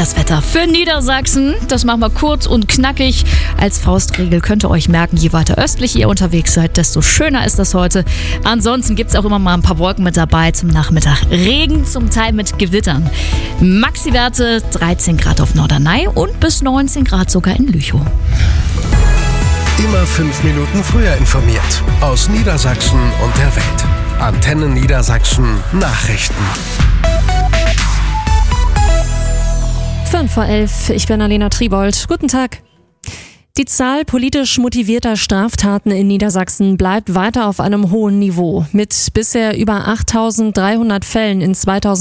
Das Wetter für Niedersachsen, das machen wir kurz und knackig. Als Faustregel könnt ihr euch merken, je weiter östlich ihr unterwegs seid, desto schöner ist das heute. Ansonsten gibt es auch immer mal ein paar Wolken mit dabei zum Nachmittag. Regen, zum Teil mit Gewittern. Maxi-Werte 13 Grad auf Norderney und bis 19 Grad sogar in Lüchow. Immer 5 Minuten früher informiert. Aus Niedersachsen und der Welt. Antenne Niedersachsen Nachrichten. 5:11 ich bin Alena Tribold. Guten Tag. Die Zahl politisch motivierter Straftaten in Niedersachsen bleibt weiter auf einem hohen Niveau. Mit bisher über 8.300 Fällen in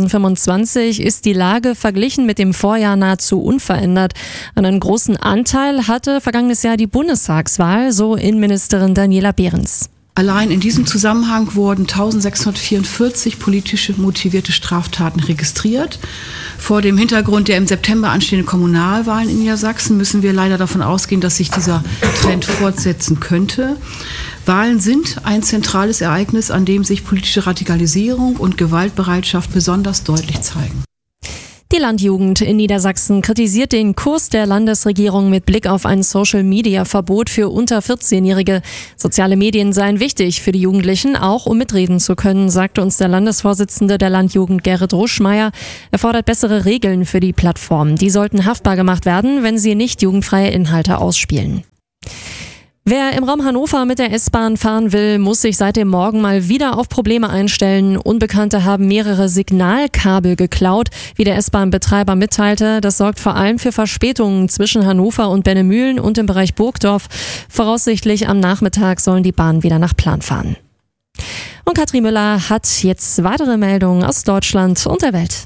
2025 ist die Lage verglichen mit dem Vorjahr nahezu unverändert. Einen großen Anteil hatte vergangenes Jahr die Bundestagswahl, so Innenministerin Daniela Behrens. Allein in diesem Zusammenhang wurden 1644 politisch motivierte Straftaten registriert. Vor dem Hintergrund der im September anstehenden Kommunalwahlen in Niedersachsen müssen wir leider davon ausgehen, dass sich dieser Trend fortsetzen könnte. Wahlen sind ein zentrales Ereignis, an dem sich politische Radikalisierung und Gewaltbereitschaft besonders deutlich zeigen. Die Landjugend in Niedersachsen kritisiert den Kurs der Landesregierung mit Blick auf ein Social-Media-Verbot für unter 14-Jährige. Soziale Medien seien wichtig für die Jugendlichen, auch um mitreden zu können, sagte uns der Landesvorsitzende der Landjugend Gerrit Ruschmeier. Er fordert bessere Regeln für die Plattformen. Die sollten haftbar gemacht werden, wenn sie nicht jugendfreie Inhalte ausspielen. Wer im Raum Hannover mit der S-Bahn fahren will, muss sich seit dem Morgen mal wieder auf Probleme einstellen. Unbekannte haben mehrere Signalkabel geklaut, wie der S-Bahn-Betreiber mitteilte. Das sorgt vor allem für Verspätungen zwischen Hannover und Bennemühlen und im Bereich Burgdorf. Voraussichtlich am Nachmittag sollen die Bahnen wieder nach Plan fahren. Und Katrin Müller hat jetzt weitere Meldungen aus Deutschland und der Welt.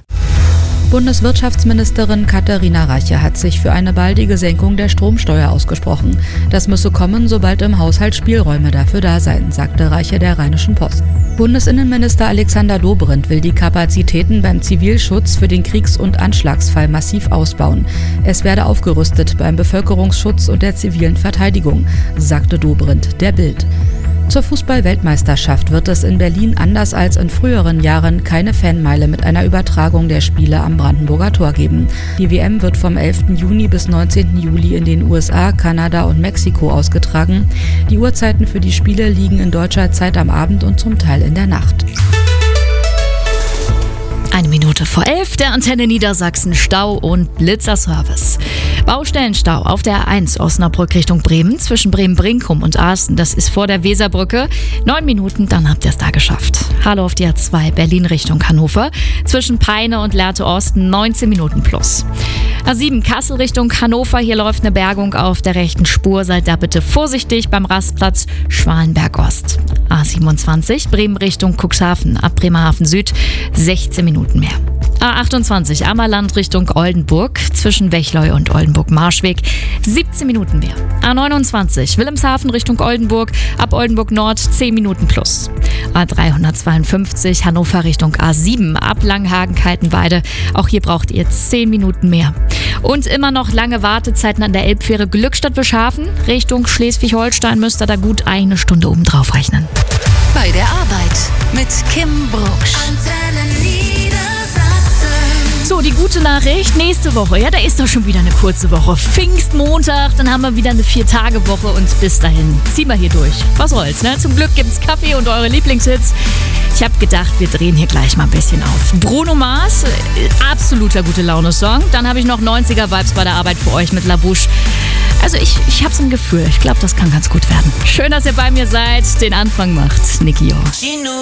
Bundeswirtschaftsministerin Katharina Reiche hat sich für eine baldige Senkung der Stromsteuer ausgesprochen. Das müsse kommen, sobald im Haushalt Spielräume dafür da seien, sagte Reiche der Rheinischen Post. Bundesinnenminister Alexander Dobrindt will die Kapazitäten beim Zivilschutz für den Kriegs- und Anschlagsfall massiv ausbauen. Es werde aufgerüstet beim Bevölkerungsschutz und der zivilen Verteidigung, sagte Dobrindt der Bild. Zur Fußball-Weltmeisterschaft wird es in Berlin anders als in früheren Jahren keine Fanmeile mit einer Übertragung der Spiele am Brandenburger Tor geben. Die WM wird vom 11. Juni bis 19. Juli in den USA, Kanada und Mexiko ausgetragen. Die Uhrzeiten für die Spiele liegen in deutscher Zeit am Abend und zum Teil in der Nacht. 11:01, der Antenne Niedersachsen Stau- und Blitzerservice. Baustellenstau auf der A1 Osnabrück Richtung Bremen zwischen Bremen-Brinkum und Asten. Das ist vor der Weserbrücke. 9 Minuten, dann habt ihr es da geschafft. Hallo auf die A2 Berlin Richtung Hannover zwischen Peine und Lehrte-Osten 19 Minuten plus. A7 Kassel Richtung Hannover. Hier läuft eine Bergung auf der rechten Spur. Seid da bitte vorsichtig beim Rastplatz Schwalenberg-Ost. A27 Bremen Richtung Cuxhaven ab Bremerhaven Süd 16 Minuten mehr. A28 Ammerland Richtung Oldenburg zwischen Wechleu und Oldenburg-Marschweg 17 Minuten mehr. A29 Wilhelmshaven Richtung Oldenburg ab Oldenburg Nord 10 Minuten plus. A352 Hannover Richtung A7 ab Langhagen-Kaltenweide. Auch hier braucht ihr 10 Minuten mehr. Und immer noch lange Wartezeiten an der Elbfähre Glückstadt-Wischhafen Richtung Schleswig-Holstein müsst ihr da gut eine Stunde oben drauf rechnen. Bei der Arbeit mit Kim Brugsch. So, die gute Nachricht, nächste Woche, ja, da ist doch schon wieder eine kurze Woche. Pfingstmontag, dann haben wir wieder eine 4-Tage-Woche und bis dahin ziehen wir hier durch. Was soll's, ne? Zum Glück gibt's Kaffee und eure Lieblingshits. Ich habe gedacht, wir drehen hier gleich mal ein bisschen auf. Bruno Mars, absoluter Gute-Laune-Song. Dann habe ich noch 90er-Vibes bei der Arbeit für euch mit La Bouche. Also ich habe so ein Gefühl, ich glaube, das kann ganz gut werden. Schön, dass ihr bei mir seid. Den Anfang macht Niki Jo.